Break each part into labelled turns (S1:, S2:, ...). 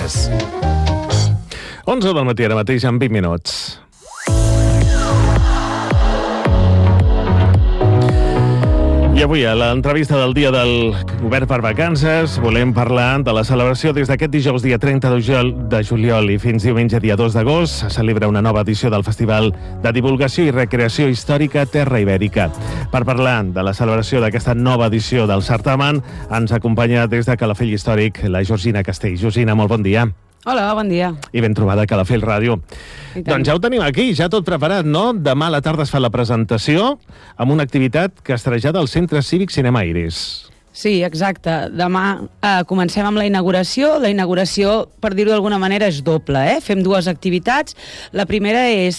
S1: Vacances. 11 del matí, ara mateix, en 20 minuts. I avui, a l'entrevista del dia del Govern per Vacances, volem parlar de la celebració des d'aquest dijous, dia 30 de juliol i fins diumenge, dia 2 d'agost. Se celebra una nova edició del Festival de Divulgació i Recreació Històrica Terra Ibèrica. Per parlar de la celebració d'aquesta nova edició del certamen, ens acompanya des de Calafell Històric la Georgina Castell. Georgina, molt bon dia.
S2: Hola, bon dia.
S1: I ben trobada a Calafell Ràdio. Doncs ja ho tenim aquí, ja tot preparat, no? Demà a la tarda es fa la presentació amb una activitat que es trasllada al Centre Cívic Cinema Iris.
S2: Sí, exacte. Demà comencem amb la inauguració. La inauguració, per dir-ho d'alguna manera, és doble. Fem dues activitats. La primera és...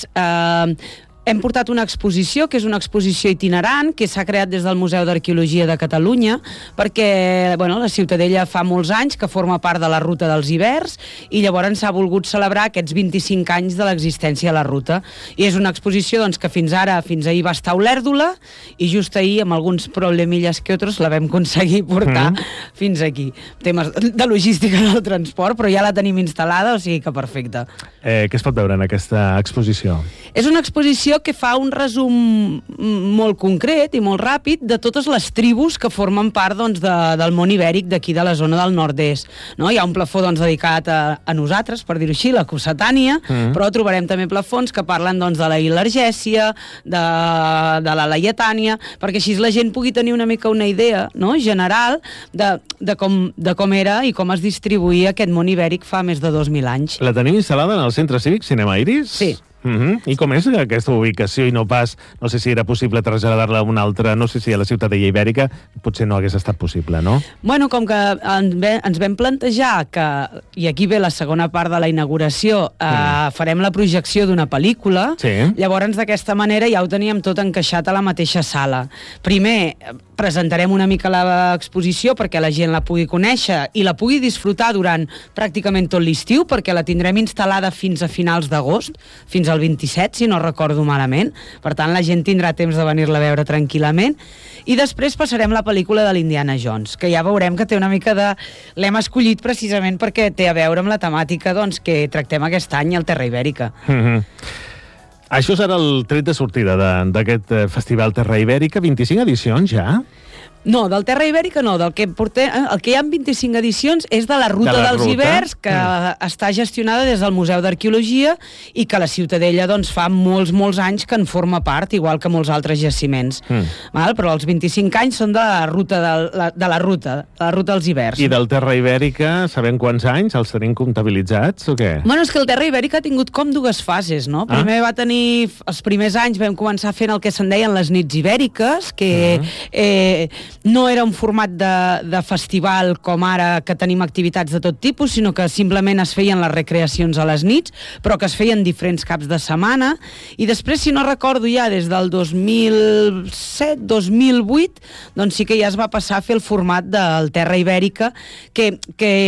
S2: hem portat una exposició, que és una exposició itinerant, que s'ha creat des del Museu d'Arqueologia de Catalunya, perquè la Ciutadella fa molts anys que forma part de la Ruta dels Ibers, i llavors s'ha volgut celebrar aquests 25 anys de l'existència de la ruta. I és una exposició que fins ahir va estar a Olèrdola, i just ahir, amb alguns problemilles que altres, la vam aconseguir portar fins aquí. Temes de logística del transport, però ja la tenim instal·lada, o sigui que perfecte.
S1: Què es pot veure en aquesta exposició?
S2: És una exposició que fa un resum molt concret i molt ràpid de totes les tribus que formen part del món ibèric d'aquí de la zona del nord-est. No? Hi ha un plafó dedicat a nosaltres, per dir-ho així, la Cossetània, però trobarem també plafons que parlen de la Ilergèsia, de la Laietània, perquè així la gent pugui tenir una mica una idea general de com era i com es distribuïa aquest món ibèric fa més de 2.000 anys.
S1: La tenim instal·lada en el Centre Cívic Cinema Iris?
S2: Sí.
S1: I com és aquesta ubicació i no pas, no sé si era possible traslladar-la a una altra, no sé si a la Ciutadella Ibèrica, potser no hagués estat possible, no?
S2: Bueno, com que ens vam plantejar que, i aquí ve la segona part de la inauguració, farem la projecció d'una pel·lícula, llavors d'aquesta manera ja ho teníem tot encaixat a la mateixa sala. Primer, presentarem una mica l'exposició perquè la gent la pugui conèixer i la pugui disfrutar durant pràcticament tot l'estiu, perquè la tindrem instal·lada fins a finals d'agost, fins al 27, si no recordo malament. Per tant, la gent tindrà temps de venir-la a veure tranquil·lament. I després passarem la pel·lícula de l'Indiana Jones, que ja veurem que té una mica de... L'hem escollit precisament perquè té a veure amb la temàtica que tractem aquest any al Terra Ibèrica.
S1: Això serà el tret de sortida d'aquest Festival Terra Ibèrica. 25 edicions ja?
S2: No, del Terra Ibèrica no. El que hi ha 25 edicions és de la Ruta dels Ibers, que està gestionada des del Museu d'Arqueologia i que la Ciutadella fa molts anys que en forma part, igual que molts altres jaciments. Però els 25 anys són de la Ruta dels Ibers.
S1: I del Terra Ibèrica, sabem quants anys? Els tenim comptabilitzats o què?
S2: Bueno, és que el Terra Ibèrica ha tingut com dues fases, no? Primer va tenir... Els primers anys vam començar fent el que se'n deien les nits ibèriques, que no era un format de festival com ara, que tenim activitats de tot tipus, sinó que simplement es feien les recreacions a les nits, però que es feien diferents caps de setmana, i després, si no recordo ja, des del 2007, 2008, doncs sí que ja es va passar a fer el format del Terra Ibèrica, que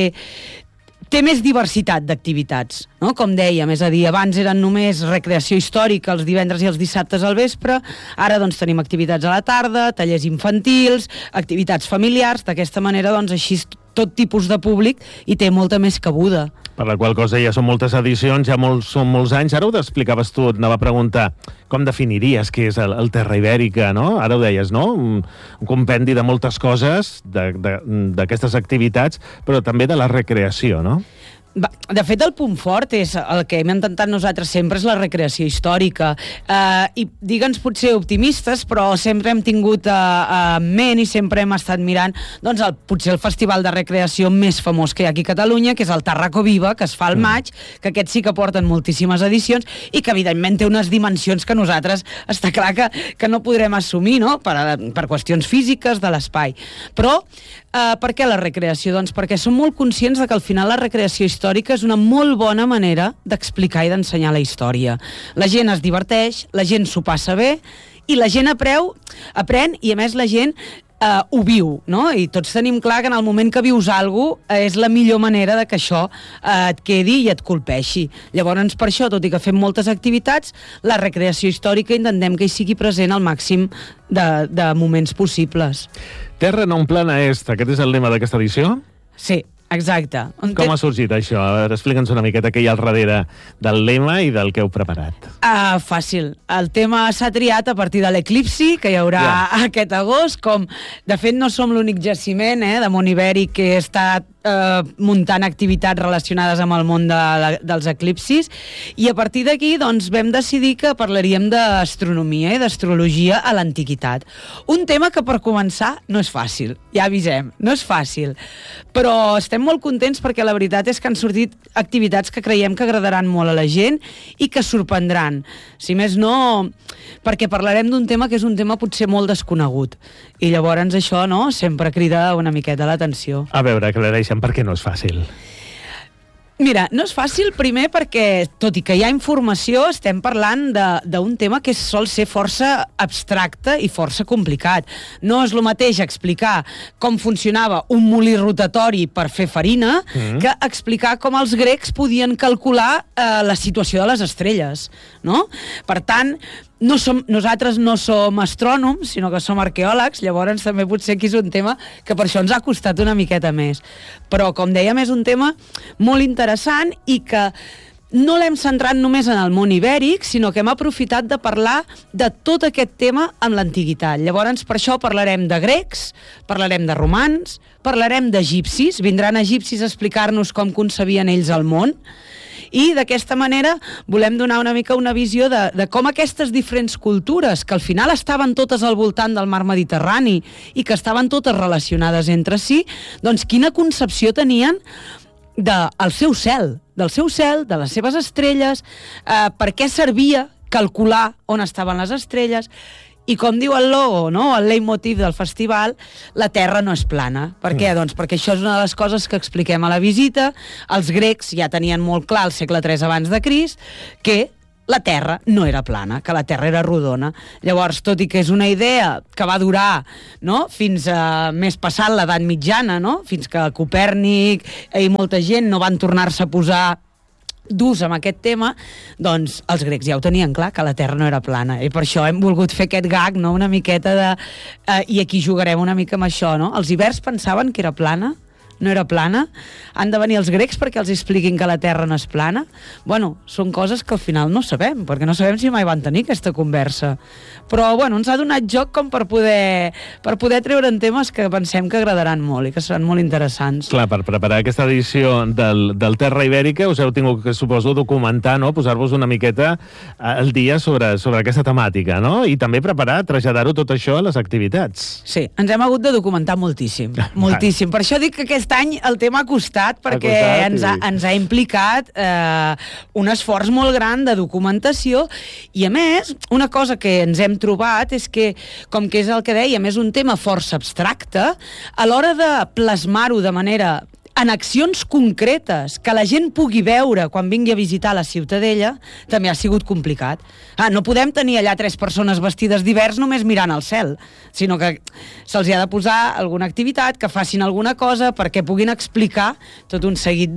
S2: té més diversitat d'activitats, no? Com dèiem, és a dir, abans eren només recreació històrica els divendres i els dissabtes al vespre, ara tenim activitats a la tarda, tallers infantils, activitats familiars, d'aquesta manera així tot tipus de públic i té molta més cabuda.
S1: Per la qual cosa ja són moltes edicions, ja són molts anys. Ara ho explicaves tu, et anava a preguntar com definiries què és el Terra Ibèrica, no? Ara ho deies, no? Un compendi de moltes coses, d'aquestes activitats, però també de la recreació, no?
S2: De fet, el punt fort és el que hem intentat nosaltres sempre, és la recreació històrica. I digue'ns potser optimistes, però sempre hem tingut en ment i sempre hem estat mirant potser el festival de recreació més famós que hi ha aquí a Catalunya, que és el Tarraco Viva, que es fa al maig, que aquests sí que porten moltíssimes edicions i que evidentment té unes dimensions que nosaltres està clar que no podrem assumir, no? Per qüestions físiques de l'espai. Però per què la recreació? Doncs perquè som molt conscients que al final la recreació històrica és una molt bona manera d'explicar i d'ensenyar la història. La gent es diverteix, la gent s'ho passa bé i la gent aprèn i a més la gent ho viu, no? I tots tenim clar que en el moment que vius alguna cosa és la millor manera de que això et quedi i et colpeixi. Llavors, per això, tot i que fem moltes activitats, la recreació històrica intentem que hi sigui present al màxim de moments possibles.
S1: Terra non plana est, aquest és el lema d'aquesta edició?
S2: Sí. Exacte.
S1: Com ha sorgit això? A veure, explica'ns una miqueta què hi ha al darrere del lema i del que heu preparat.
S2: Fàcil. El tema s'ha triat a partir de l'eclipsi, que hi haurà aquest agost, com, de fet, no som l'únic jaciment de món ibèric que està muntant activitats relacionades amb el món dels eclipsis, i a partir d'aquí doncs, vam decidir que parlaríem d'astronomia i d'astrologia a l'antiguitat. Un tema que, per començar, no és fàcil, ja avisem, no és fàcil, però estem molt contents perquè la veritat és que han sortit activitats que creiem que agradaran molt a la gent i que sorprendran. Si més no, perquè parlarem d'un tema que és un tema potser molt desconegut, i llavors això sempre crida una miqueta l'atenció.
S1: A veure, aclareixen per què no és fàcil.
S2: Mira, no és fàcil, primer perquè, tot i que hi ha informació, estem parlant d'un tema que sol ser força abstracte i força complicat. No és el mateix explicar com funcionava un molí rotatori per fer farina que explicar com els grecs podien calcular la situació de les estrelles, no? Per tant, nosaltres no som astrònoms, sinó que som arqueòlegs, llavors també potser aquí és un tema que per això ens ha costat una miqueta més. Però, com dèiem, és un tema molt interessant i que no l'hem centrat només en el món ibèric, sinó que hem aprofitat de parlar de tot aquest tema amb l'antiguitat. Llavors, per això parlarem de grecs, parlarem de romans, parlarem d'egipcis, vindran egipcis a explicar-nos com concebien ells el món, i d'aquesta manera volem donar una mica una visió de com aquestes diferents cultures, que al final estaven totes al voltant del mar Mediterrani i que estaven totes relacionades entre si, doncs quina concepció tenien del seu cel, de les seves estrelles, per què servia calcular on estaven les estrelles. I com diu el logo, el leitmotiv del festival, la Terra no és plana. Per què? Doncs perquè això és una de les coses que expliquem a la visita. Els grecs ja tenien molt clar al segle III abans de Crist que la Terra no era plana, que la Terra era rodona. Llavors, tot i que és una idea que va durar fins a més passat l'edat mitjana, fins que Copèrnic i molta gent no van tornar-se a posar durs amb aquest tema, doncs els grecs ja ho tenien clar, que la Terra no era plana, i per això hem volgut fer aquest gag, una miqueta de... I aquí jugarem una mica amb això, Els ibers pensaven que era plana, no era plana, han de venir els grecs perquè els expliquin que la Terra no és plana. Bueno, són coses que al final no sabem, perquè no sabem si mai van tenir aquesta conversa. Però, ens ha donat joc com per poder treure'n temes que pensem que agradaran molt i que seran molt interessants.
S1: Clar, per preparar aquesta edició del Terra Ibèrica us heu tingut que, suposo, documentar, posar-vos una miqueta al dia sobre aquesta temàtica, I també preparar, traslladar-ho tot això a les activitats.
S2: Sí, ens hem hagut de documentar moltíssim, moltíssim. Per això dic que aquest any el tema ha costat, perquè ens ha implicat un esforç molt gran de documentació, i a més, una cosa que ens hem trobat és que, com que és el que dèiem, és un tema força abstracte, a l'hora de plasmar-ho de manera en accions concretes que la gent pugui veure quan vingui a visitar la Ciutadella, també ha sigut complicat. No podem tenir allà 3 persones vestides d'hivers només mirant al cel, sinó que se'ls ha de posar alguna activitat, que facin alguna cosa perquè puguin explicar tot un seguit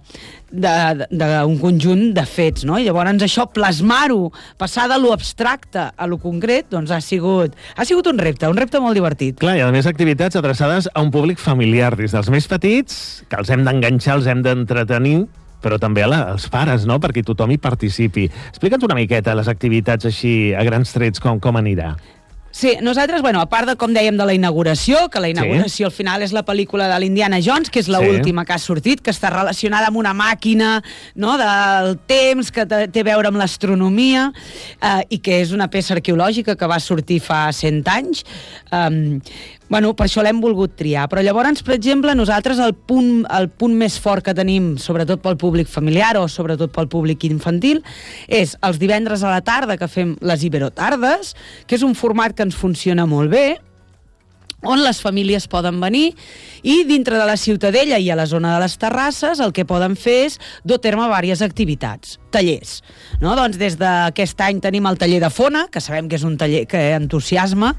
S2: d'un conjunt de fets, I llavors això, plasmar-ho, passar de lo abstracte a lo concret, doncs ha sigut un repte molt divertit.
S1: Clar, i a més activitats adreçades a un públic familiar, des dels més petits, que els hem d'enganxar, els hem d'entretenir, però també als pares, perquè tothom hi participi. Explica'ns una miqueta les activitats així, a grans trets, com anirà.
S2: Sí, nosaltres, a part de, com dèiem, de la inauguració, que la inauguració al final és la pel·lícula de l'Indiana Jones, que és l'última que ha sortit, que està relacionada amb una màquina del temps, que té a veure amb l'astronomia, i que és una peça arqueològica que va sortir fa 100 anys. Per això l'hem volgut triar. Però llavors, per exemple, nosaltres el punt més fort que tenim, sobretot pel públic familiar o sobretot pel públic infantil, és els divendres a la tarda que fem les Iberotardes, que és un format que ens funciona molt bé, on les famílies poden venir i dintre de la Ciutadella i a la zona de les terrasses el que poden fer és dur a terme diverses activitats, tallers. Doncs des d'aquest any tenim el taller de Fona, que sabem que és un taller que entusiasma,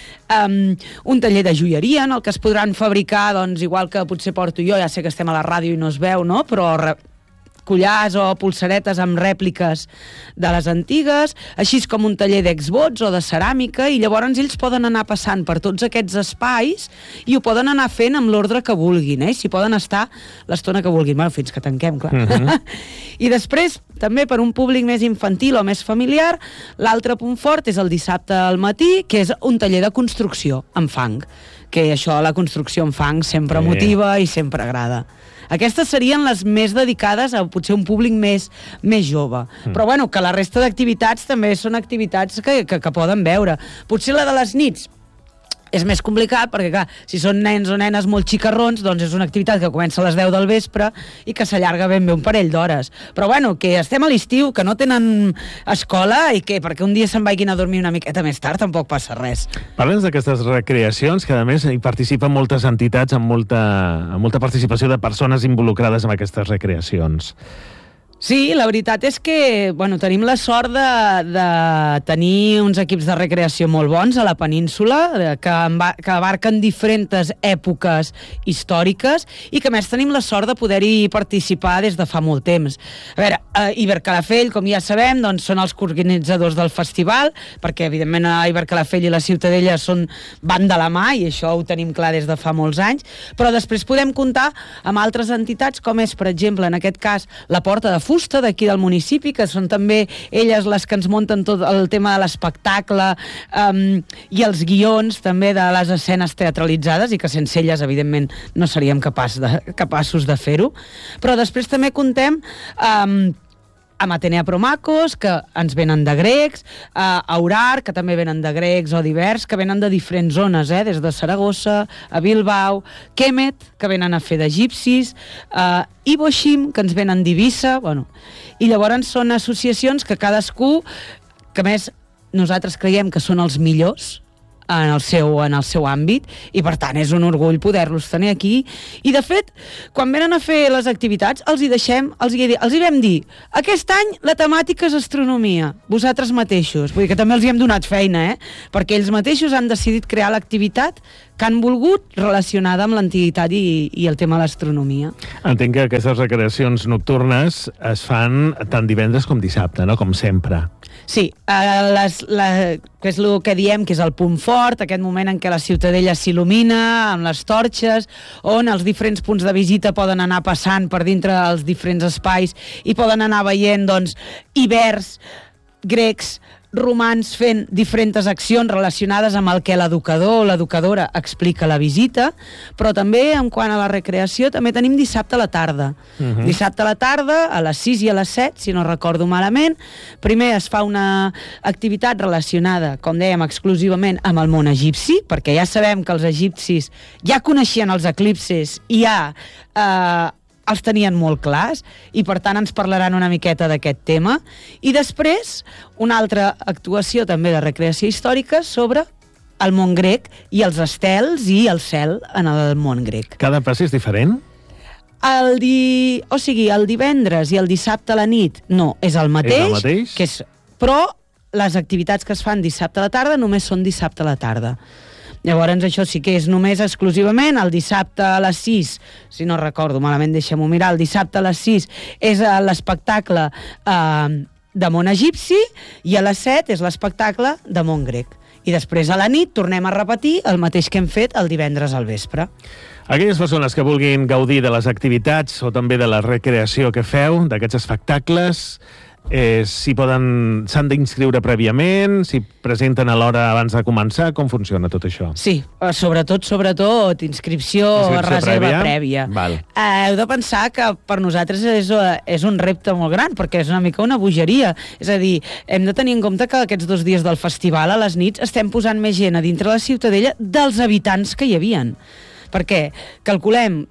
S2: un taller de joieria en el que es podran fabricar, igual que potser porto jo, ja sé que estem a la ràdio i no es veu, però collars o pulseretes amb rèpliques de les antigues, així com un taller d'exvots o de ceràmica, i llavors ells poden anar passant per tots aquests espais i ho poden anar fent amb l'ordre que vulguin, i s'hi poden estar l'estona que vulguin, bueno, fins que tanquem, clar. I després, també per un públic més infantil o més familiar, l'altre punt fort és el dissabte al matí, que és un taller de construcció amb fang, que això, la construcció amb fang, sempre motiva i sempre agrada. Aquestes serien les més dedicades a potser un públic més jove. Però bueno, que la resta d'activitats també són activitats que poden veure. Potser la de les nits és més complicat, perquè clar, si són nens o nenes molt xicarrons, doncs és una activitat que comença a les 10 del vespre i que s'allarga ben bé un parell d'hores. Però bueno, que estem a l'estiu, que no tenen escola i que perquè un dia se'n vagin a dormir una miqueta més tard tampoc passa res.
S1: Parla'ns d'aquestes recreacions, que a més hi participen moltes entitats amb molta participació de persones involucrades en aquestes recreacions.
S2: Sí, la veritat és que tenim la sort de tenir uns equips de recreació molt bons a la península, que abarquen diferents èpoques històriques i que a més tenim la sort de poder-hi participar des de fa molt temps. A veure, Ibercalafell, com ja sabem, doncs són els organitzadors del festival, perquè evidentment Ibercalafell i la Ciutadella van de la mà i això ho tenim clar des de fa molts anys, però després podem comptar amb altres entitats com és, per exemple, en aquest cas, la Porta de Fusta d'aquí del municipi, que són també elles les que ens munten tot el tema de l'espectacle i els guions també de les escenes teatralitzades i que sense elles, evidentment, no seríem capaços de fer-ho. Però després també contem amb Atenea Promacos, que ens venen de grecs, Aurar, que també venen de grecs o divers, que venen de diferents zones, des de Saragossa, a Bilbao, Kemet, que venen a fer d'egipcis, i Boixim, que ens venen d'Eivissa, i llavors són associacions que cadascú, que més nosaltres creiem que són els millors en el seu àmbit, i per tant és un orgull poder-los tenir aquí. I de fet, quan venen a fer les activitats els hi vam dir, aquest any la temàtica és astronomia, vosaltres mateixos, vull dir que també els hi hem donat feina, perquè ells mateixos han decidit crear l'activitat que han volgut relacionada amb l'antiguitat i el tema de l'astronomia.
S1: Entenc que aquestes recreacions nocturnes es fan tant divendres com dissabte, no? Com sempre.
S2: Sí, que és el que diem que és el punt fort, aquest moment en què la Ciutadella s'il·lumina amb les torxes, on els diferents punts de visita poden anar passant per dintre els diferents espais i poden anar veient, ibers, grecs, romans fent diferents accions relacionades amb el que l'educador o l'educadora explica a la visita, però també en quant a la recreació també tenim dissabte a la tarda. Dissabte a la tarda, a les 6 i a les 7, si no recordo malament, primer es fa una activitat relacionada, com dèiem, exclusivament amb el món egipci, perquè ja sabem que els egipcis ja coneixien els eclipses i els tenien molt clars i per tant ens parlaran una miqueta d'aquest tema, i després una altra actuació també de recreació històrica sobre el món grec i els estels i el cel en el món grec.
S1: Cada pas és diferent?
S2: El divendres i el dissabte a la nit no, és el mateix? Però les activitats que es fan dissabte a la tarda només són dissabte a la tarda. Llavors això sí que és només exclusivament el dissabte a les 6, si no recordo malament, deixem-ho mirar, el dissabte a les 6 és l'espectacle de món egipci i a les 7 és l'espectacle de món grec. I després a la nit tornem a repetir el mateix que hem fet el divendres al vespre.
S1: Aquelles persones que vulguin gaudir de les activitats o també de la recreació que feu, d'aquests espectacles, s'han d'inscriure prèviament, s'hi presenten a l'hora abans de començar, com funciona tot això?
S2: Sí, sobretot inscripció reserva prèvia. Heu de pensar que per nosaltres és un repte molt gran, perquè és una mica una bogeria, és a dir, hem de tenir en compte que aquests 2 dies del festival a les nits estem posant més gent a dintre la Ciutadella dels habitants que hi havien, perquè calculem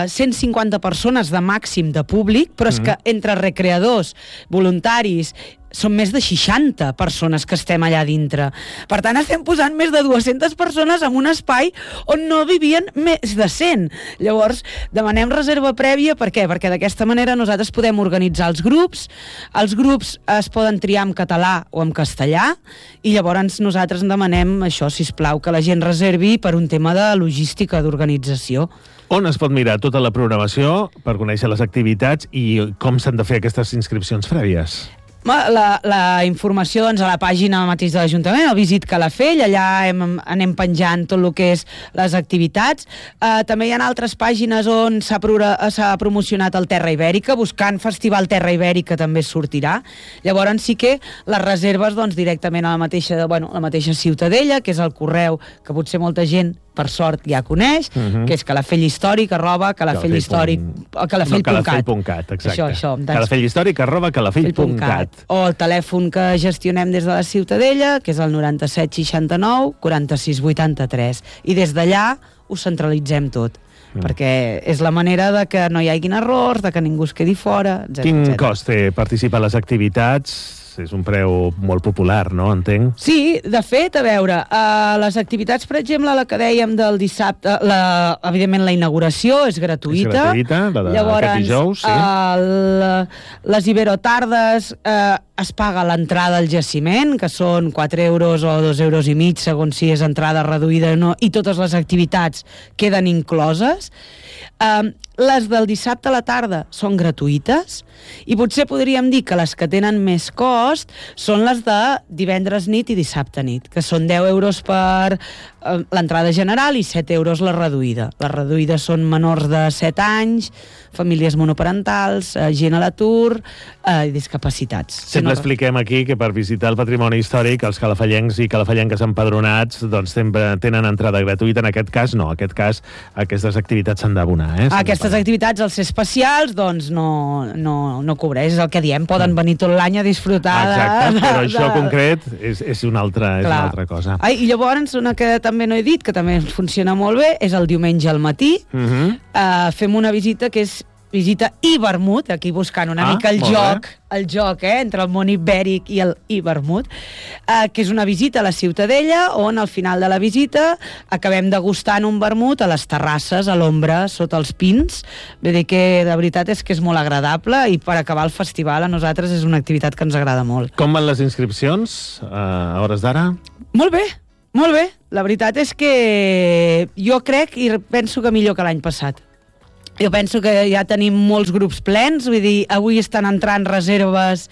S2: 150 persones de màxim de públic, però és que entre recreadors, voluntaris, són més de 60 persones que estem allà dintre. Per tant, estem posant més de 200 persones en un espai on no vivien més de 100. Llavors, demanem reserva prèvia, per què? Perquè d'aquesta manera nosaltres podem organitzar els grups es poden triar en català o en castellà, i llavors nosaltres demanem això, sisplau, que la gent reservi per un tema de logística, d'organització.
S1: On es pot mirar tota la programació per conèixer les activitats i com s'han de fer aquestes inscripcions prèvies?
S2: La informació doncs, a la pàgina mateix de l'Ajuntament, el Visit Calafell, allà anem penjant tot el que és les activitats. També hi ha altres pàgines on s'ha promocionat el Terra Ibèrica, buscant Festival Terra Ibèrica també sortirà. Llavors sí que les reserves doncs, directament a la mateixa Ciutadella, que és el correu que potser molta gent per sort ja coneix, que és calafellhistòric@calafell.cat.
S1: Exacte. calafellhistòric@calafell.cat.
S2: O el telèfon que gestionem des de la Ciutadella, que és el 97 69 46 83. I des d'allà ho centralitzem tot, perquè és la manera de que no hi haguin errors, de que ningú es quedi fora, etc.
S1: Quin cost té participar a les activitats? És un preu molt popular, no? Entenc.
S2: Sí, de fet, a veure, les activitats, per exemple, la que dèiem del dissabte, evidentment la inauguració és gratuïta.
S1: És gratuïta, la d'aquest dijous, sí.
S2: Les Iberotardes es paga l'entrada al jaciment, que són 4 euros o 2,5 euros, segons si és entrada reduïda o no, i totes les activitats queden incloses. Les del dissabte a la tarda són gratuïtes, i potser podríem dir que les que tenen més cost són les de divendres nit i dissabte nit, que són 10 euros per l'entrada general i 7 euros la reduïda. Les reduïdes són menors de 7 anys, famílies monoparentals, gent a l'atur i discapacitats.
S1: Sempre expliquem aquí que per visitar el patrimoni històric els calafellencs i calafallenques empadronats doncs sempre tenen entrada gratuïta. En aquest cas no, en aquest cas aquestes activitats s'han d'abonar.
S2: Aquestes activitats, als ser especials, doncs no cobreix, és el que diem, poden venir tot l'any a disfrutar.
S1: Exacte, però això concret és una altra cosa.
S2: I llavors, una que també no he dit, que també funciona molt bé, és el diumenge al matí. Fem una visita que és visita i vermut, aquí buscant una mica el joc entre el món ibèric i el vermut, que és una visita a la Ciutadella, on al final de la visita acabem degustant un vermut a les terrasses, a l'ombra, sota els pins. Vull dir que de veritat és que és molt agradable, i per acabar el festival a nosaltres és una activitat que ens agrada molt.
S1: Com van les inscripcions a hores d'ara?
S2: Molt bé. Molt bé, la veritat és que jo crec i penso que millor que l'any passat. Jo penso que ja tenim molts grups plens, vull dir, avui estan entrant reserves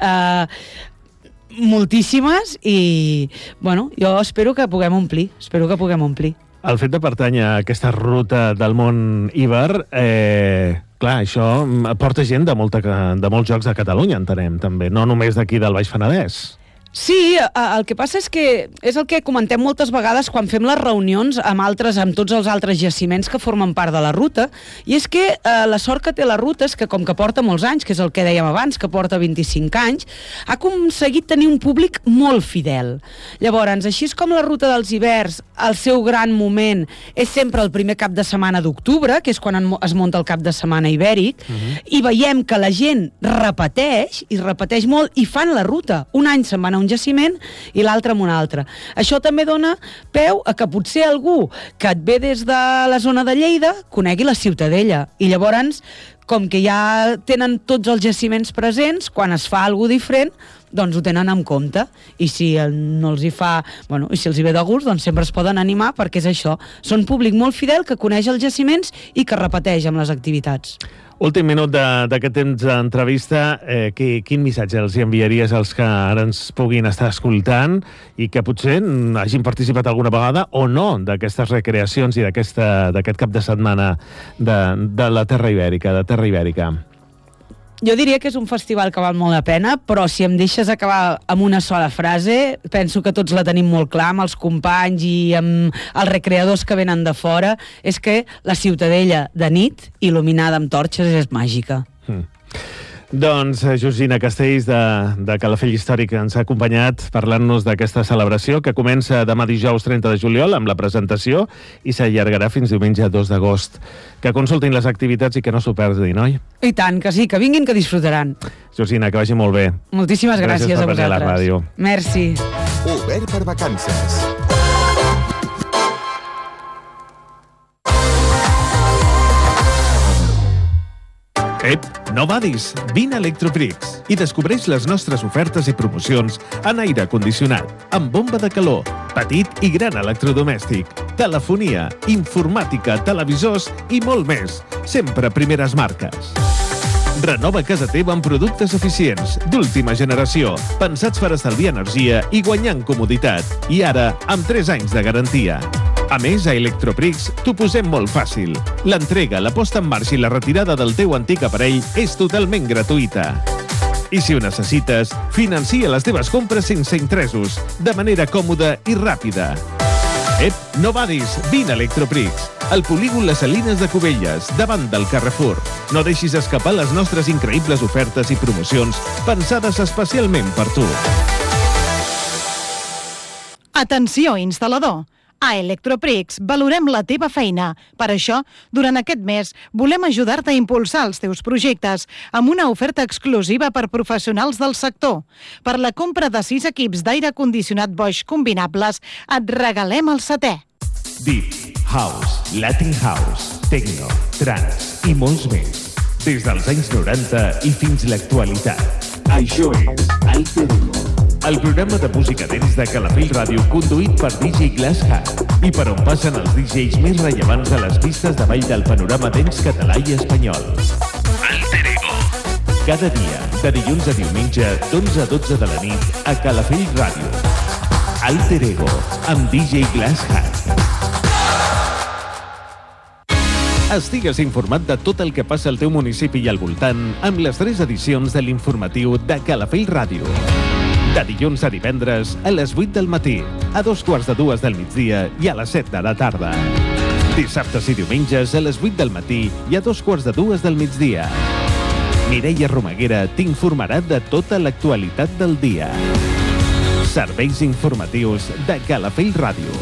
S2: moltíssimes i, bueno, jo espero que puguem omplir, El
S1: fet de pertànyer a aquesta ruta del món Iber, clar, això porta gent de molts llocs de Catalunya, entenem, també, no només d'aquí del Baix Penedès.
S2: Sí, el que passa és que és el que comentem moltes vegades quan fem les reunions amb tots els altres jaciments que formen part de la ruta, i és que la sort que té la ruta és que, com que porta molts anys, que és el que dèiem abans, que porta 25 anys, ha aconseguit tenir un públic molt fidel. Llavors, així és com la ruta dels hiverns, el seu gran moment és sempre el primer cap de setmana d'octubre, que és quan es munta el cap de setmana ibèric, i veiem que la gent repeteix molt, i fan la ruta. Un any se'n van a un jaciment i l'altre en un altre. Això també dona peu a que potser algú que et ve des de la zona de Lleida conegui la Ciutadella, i llavors, com que ja tenen tots els jaciments presents, quan es fa alguna cosa diferent, doncs ho tenen en compte, i si no els hi fa, i si els hi ve de gust, doncs sempre es poden animar, perquè és això, són públic molt fidel que coneix els jaciments i que repeteix amb les activitats.
S1: Últim minut d'aquest temps d'entrevista, quin missatge els enviaries als que ara ens puguin estar escoltant i que potser hagin participat alguna vegada o no d'aquestes recreacions i d'aquest cap de setmana de la Terra Ibèrica, de Terra Ibèrica?
S2: Jo diria que és un festival que val molt la pena, però si em deixes acabar amb una sola frase, penso que tots la tenim molt clar, amb els companys i amb els recreadors que venen de fora, és que la Ciutadella de nit, il·luminada amb torxes, és màgica.
S1: Doncs Georgina Castells, de Calafell Històric, ens ha acompanyat parlant-nos d'aquesta celebració que comença demà dijous 30 de juliol amb la presentació i s'allargarà fins diumenge 2 d'agost. Que consultin les activitats i que no s'ho perdin, oi?
S2: I tant, que sí, que vinguin, que disfrutaran.
S1: Georgina, que vagi molt bé.
S2: Moltíssimes gràcies a vosaltres.
S1: Per venir a la ràdio.
S2: Merci.
S3: Obert per vacances.
S1: Ep, no badis! Vine a Electroprix i descobreix les nostres ofertes i promocions en aire condicionat, amb bomba de calor, petit i gran electrodomèstic, telefonia, informàtica, televisors i molt més. Sempre primeres marques. Renova casa teva amb productes eficients, d'última generació, pensats per estalviar energia i guanyar en comoditat. I ara, amb 3 anys de garantia. A més, a Electroprix t'ho posem molt fàcil. L'entrega, la posta en marxa i la retirada del teu antic aparell és totalment gratuïta. I si ho necessites, financia les teves compres sense interessos, de manera còmoda i ràpida. Ep, no badis, vine a Electroprix. Al polígon Les Salines de Cubelles, davant del Carrefour. No deixis escapar les nostres increïbles ofertes i promocions pensades especialment per tu.
S4: Atenció, instal·lador! A Electroprix valorem la teva feina. Per això, durant aquest mes, volem ajudar-te a impulsar els teus projectes amb una oferta exclusiva per professionals del sector. Per la compra de 6 equips d'aire condicionat Bosch combinables, et regalem el 7è.
S1: Deep, House, Latin House, Techno, Trance i molts més. Des dels anys 90 i fins l'actualitat. Això és Alter Ego. El programa de música dance de Calafell Ràdio, conduït per DJ Glass Hat, i per on passen els DJs més rellevants a les pistes de ball del panorama dance català i espanyol. Alter Ego. Cada dia, de dilluns a diumenge, d'11 a 12 de la nit, a Calafell Ràdio. Alter Ego, amb DJ Glass Hat. Estigues informat de tot el que passa al teu municipi i al voltant amb les 3 edicions de l'informatiu de Calafell Ràdio. De dilluns a divendres a les 8 del matí, a 2:45 del migdia i a les 7 de la tarda. Dissabtes i diumenges a les 8 del matí i a 2:45 del migdia. Mireia Romaguera t'informarà de tota l'actualitat del dia. Serveis informatius de Calafell Ràdio.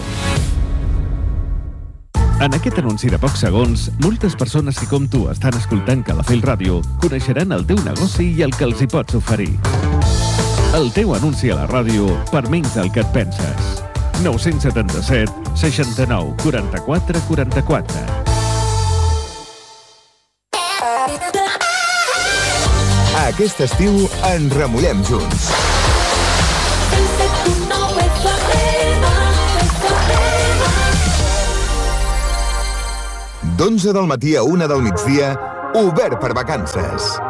S1: En aquest anunci de pocs segons, moltes persones que com tu estan escoltant Calafell Ràdio coneixeran el teu negoci i el que els hi pots oferir. El teu anunci a la ràdio per menys del que et penses. 977 69 44 44.
S3: Aquest estiu ens remullem junts. d'11 del matí a 1 del migdia, obert per vacances.